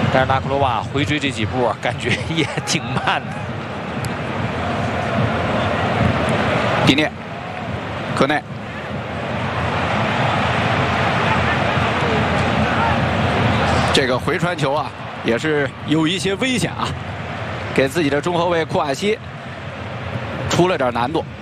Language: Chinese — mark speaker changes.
Speaker 1: 但是纳库罗娃回追这几步感觉也挺慢的。
Speaker 2: 迪涅，科内，这个回传球啊，也是有一些危险啊，给自己的中后卫库瓦西出了点难度。